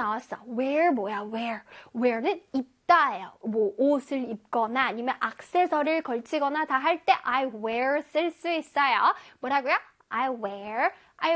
나왔어. wear 뭐야? wear는 입다예요. 뭐 옷을 입거나 아니면 액세서리를 걸치거나 다 할 때 I wear 쓸 수 있어요. 뭐라고요? I wear.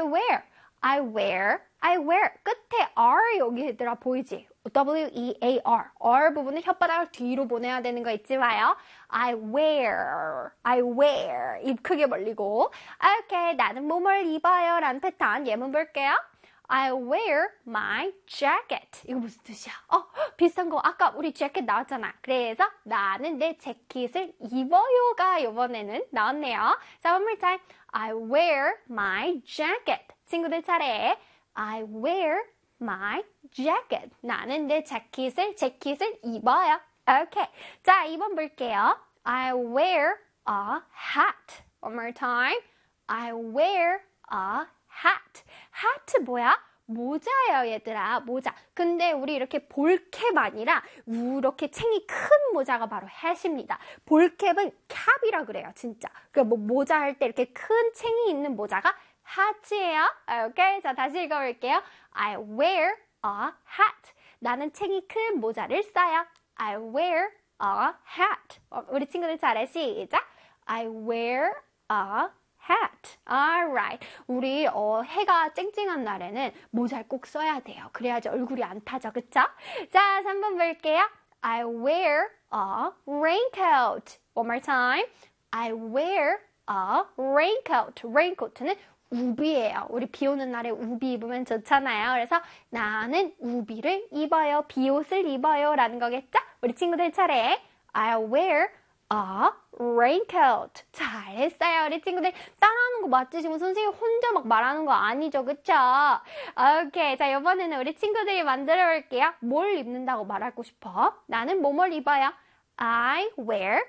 끝에 R 여기 얘들아 보이지? W-E-A-R. R 부분은 혓바닥을 뒤로 보내야 되는 거 잊지 마요. I wear. 입 크게 벌리고. 오케이, 나는 뭐뭘 입어요 라는 패턴 예문 볼게요. I wear my jacket. 이거 무슨 뜻이야? 비슷한 거 아까 우리 재킷 나왔잖아. 그래서 나는 내 재킷을 입어요가 이번에는 나왔네요. 자, one more time. I wear my jacket. 친구들 차례. I wear my jacket. 나는 내 재킷을 입어요. 오케이. 자, 2번 볼게요. I wear a hat. One more time. I wear a hat. hat 뭐야? 모자예요, 얘들아. 모자. 근데 우리 이렇게 볼캡 아니라 이렇게 챙이 큰 모자가 바로 hat입니다. 볼캡은 cap이라 그래요, 진짜. 그 뭐 모자 할 때 이렇게 큰 챙이 있는 모자가 hat이에요. 오케이? 자, 다시 읽어볼게요. I wear a hat. 나는 챙이 큰 모자를 써요. I wear a hat. 우리 친구들 잘해. 시작. I wear a hat. Alright. 우리 해가 쨍쨍한 날에는 모자를 꼭 써야 돼요. 그래야지 얼굴이 안 타죠. 그쵸? 자, 3번 볼게요. I wear a raincoat. One more time. I wear a raincoat. raincoat는 우비예요. 우리 비 오는 날에 우비 입으면 좋잖아요. 그래서 나는 우비를 입어요. 비옷을 입어요. 라는 거겠죠? 우리 친구들 차례. I wear a raincoat. 잘했어요. 우리 친구들 따라하는 거 맞지? 지금 선생님 혼자 막 말하는 거 아니죠? 그쵸? 오케이. 자, 이번에는 우리 친구들이 만들어 볼게요. 뭘 입는다고 말하고 싶어? 나는 뭐뭘 입어요? I wear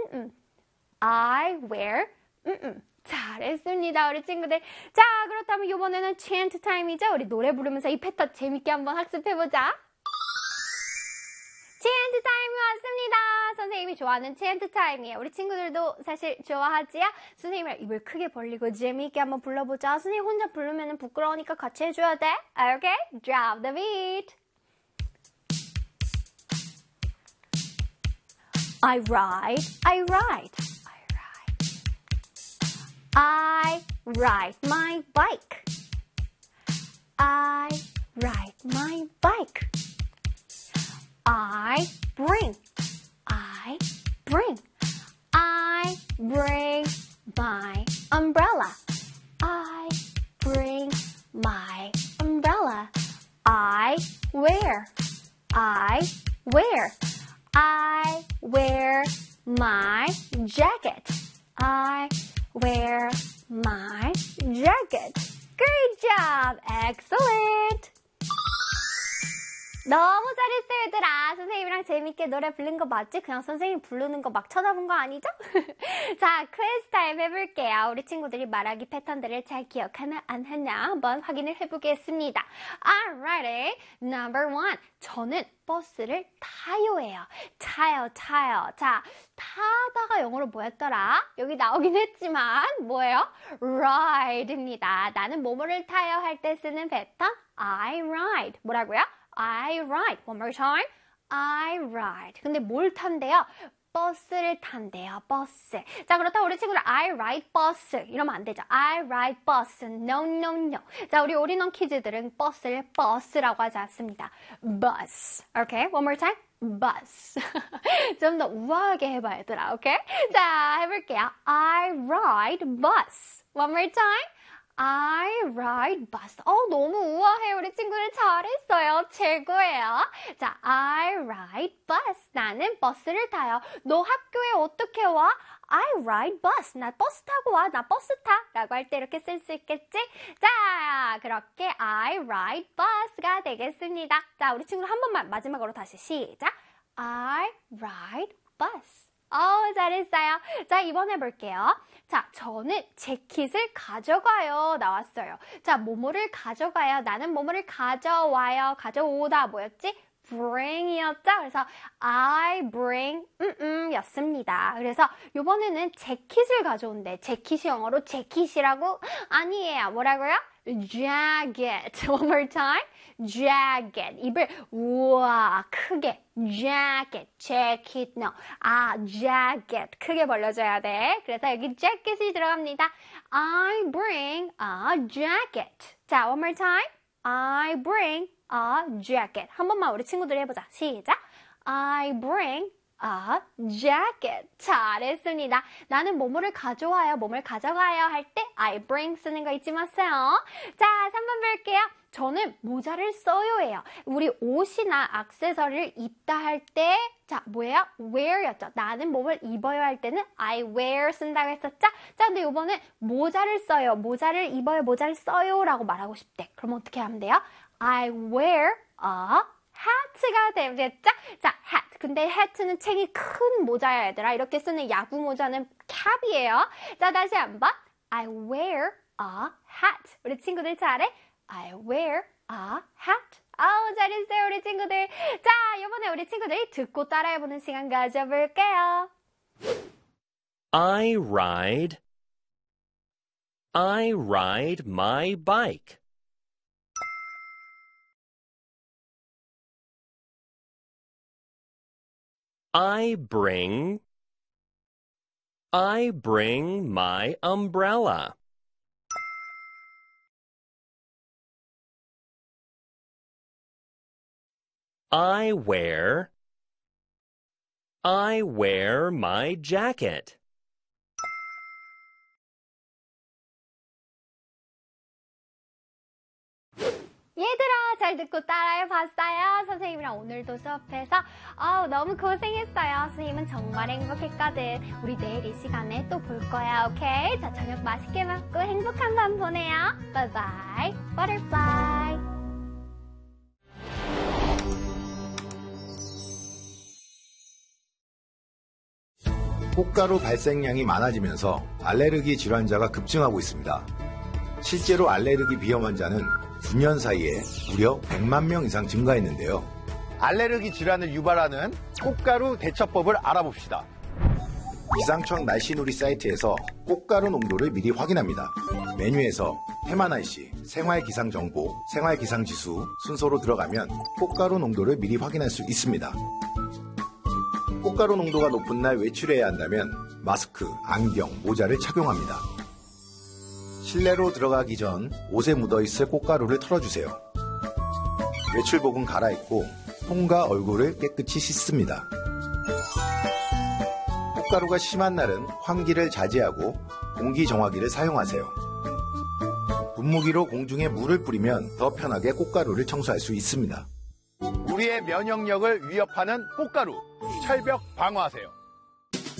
잘했습니다. 우리 친구들. 자, 그렇다면 이번에는 chant time이죠? 우리 노래 부르면서 이 패턴 재밌게 한번 학습해보자. chant 타임이 왔습니다. 선생님이 좋아하는 chant 타임이에요. 우리 친구들도 사실 좋아하지요? 선생님이랑 입을 크게 벌리고 재미있게 한번 불러보자. 선생님 혼자 부르면 부끄러우니까 같이 해줘야 돼. Okay? Drop the beat. I ride. I ride my bike. I ride my bike. I bring my umbrella. I bring my umbrella. I wear my jacket. I wear my jacket. Great job! Excellent! 너무 잘했어요, 얘들아. 선생님이랑 재밌게 노래 부른 거 맞지? 그냥 선생님 부르는 거 막 쳐다본 거 아니죠? 자, 퀴즈 타임 해볼게요. 우리 친구들이 말하기 패턴들을 잘 기억하나 안 하나 한번 확인을 해보겠습니다. Alrighty, number 1. 저는 버스를 타요예요. 타요. 자, 타다가 영어로 뭐였더라? 여기 나오긴 했지만 뭐예요? ride입니다. 나는 뭐뭐를 타요 할 때 쓰는 패턴 I ride. 뭐라고요? I ride. One more time. I ride. 근데 뭘 탄대요? 버스를 탄대요. 버스. 자, 그렇다고 우리 친구들 I ride bus 이러면 안 되죠. I ride bus. No. 자, 우리 올인원 키즈들은 버스를 버스라고 하지 않습니다. bus. Okay? One more time. bus. 좀 더 우아하게 해봐야 얘들아. 오케이? 자, 해볼게요. I ride bus. One more time. I ride bus. 너무 우아해. 우리 친구들 잘했어요. 최고예요. 자, I ride bus. 나는 버스를 타요. 너 학교에 어떻게 와? I ride bus. 나 버스 타고 와. 나 버스 타. 라고 할 때 이렇게 쓸 수 있겠지? 자, 그렇게 I ride bus가 되겠습니다. 자, 우리 친구들 한 번만 마지막으로 다시 시작. I ride bus. 잘했어요. 자, 이번에 볼게요. 자, 저는 재킷을 가져가요. 나왔어요. 자, 뭐뭐를 가져가요. 나는 뭐뭐를 가져와요. 가져오다 뭐였지? bring이었죠? 그래서 I bring 였습니다. 그래서 이번에는 재킷을 가져온대. 재킷이 영어로 재킷이라고? 아니에요. 뭐라고요? jacket. One more time. jagged. 입을 우와 크게 jagged, jacket. No. jagged. 크게 벌려줘야 돼. 그래서 여기 jacket이 들어갑니다. I bring a jacket. 자, one more time. I bring a jacket. 한 번만 우리 친구들 해보자. 시작. I bring a jacket. 잘했습니다. 나는 뭐뭐를 가져와요, 뭐뭐를 가져가요 할 때 I bring 쓰는 거 잊지 마세요. 자, 3번 볼게요. 저는 모자를 써요예요. 우리 옷이나 액세서리를 입다 할 때, 자, 뭐예요? wear였죠. 나는 뭐뭘 입어요 할 때는 I wear 쓴다고 했었죠? 자, 근데 이번엔 모자를 써요. 모자를 입어요, 모자를 써요 라고 말하고 싶대. 그럼 어떻게 하면 돼요? I wear a hat가 되겠죠? 자, hat. 근데 hat는 챙이 큰 모자야, 얘들아. 이렇게 쓰는 야구 모자는 cap이에요. 자, 다시 한번. I wear a hat. 우리 친구들 잘해? I wear a hat. 아우, 잘했어요, 우리 친구들. 자, 이번에 우리 친구들이 듣고 따라해보는 시간 가져볼게요. I ride my bike. I bring my umbrella. I wear my jacket. 얘들아, 잘 듣고 따라해봤어요? 선생님이랑 오늘도 수업해서 너무 고생했어요. 선생님은 정말 행복했거든. 우리 내일 이 시간에 또 볼 거야, 오케이? 자, 저녁 맛있게 먹고 행복한 밤 보내요. 바이바이, butterfly. 꽃가루 발생량이 많아지면서 알레르기 질환자가 급증하고 있습니다. 실제로 알레르기 비염 환자는 9년 사이에 무려 100만 명 이상 증가했는데요. 알레르기 질환을 유발하는 꽃가루 대처법을 알아봅시다. 기상청 날씨놀이 사이트에서 꽃가루 농도를 미리 확인합니다. 메뉴에서 해마날씨, 생활기상정보, 생활기상지수 순서로 들어가면 꽃가루 농도를 미리 확인할 수 있습니다. 꽃가루 농도가 높은 날 외출해야 한다면 마스크, 안경, 모자를 착용합니다. 실내로 들어가기 전 옷에 묻어있을 꽃가루를 털어주세요. 외출복은 갈아입고 손과 얼굴을 깨끗이 씻습니다. 꽃가루가 심한 날은 환기를 자제하고 공기정화기를 사용하세요. 분무기로 공중에 물을 뿌리면 더 편하게 꽃가루를 청소할 수 있습니다. 우리의 면역력을 위협하는 꽃가루, 철벽 방어하세요.